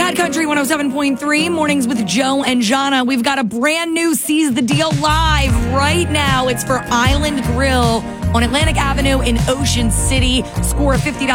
Bad Country 107.3, mornings with Joe and Jana. We've got a brand new Seize the Deal live right now. It's for Island Grill on Atlantic Avenue in Ocean City. Score a $50